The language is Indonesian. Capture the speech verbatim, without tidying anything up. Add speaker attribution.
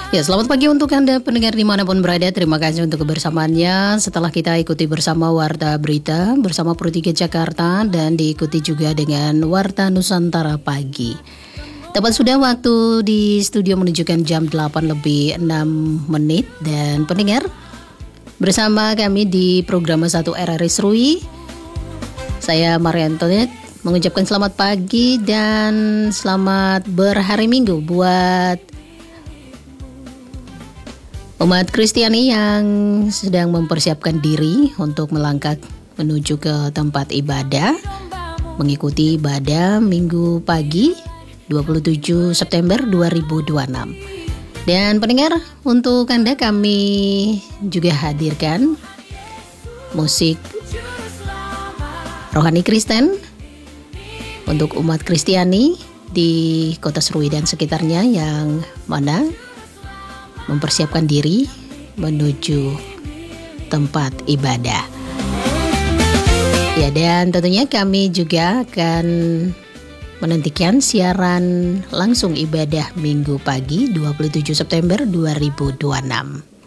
Speaker 1: Ya, selamat pagi untuk Anda pendengar dimanapun berada. Terima kasih untuk kebersamaannya. Setelah kita ikuti bersama Warta Berita bersama Pro tiga Jakarta dan diikuti juga dengan Warta Nusantara Pagi. Tepat sudah waktu di studio menunjukkan jam delapan lebih enam menit. Dan pendengar, bersama kami di program satu R R I Serui, saya Maria Antoinette mengucapkan selamat pagi dan selamat berhari Minggu buat umat Kristiani yang sedang mempersiapkan diri untuk melangkah menuju ke tempat ibadah, mengikuti ibadah Minggu pagi dua puluh tujuh September dua ribu dua puluh enam. Dan pendengar, untuk Anda kami juga hadirkan musik rohani Kristen untuk umat Kristiani di Kota Serui dan sekitarnya yang mana mempersiapkan diri menuju tempat ibadah. Ya, dan tentunya kami juga akan menantikan siaran langsung ibadah Minggu pagi dua puluh tujuh September dua ribu dua puluh enam.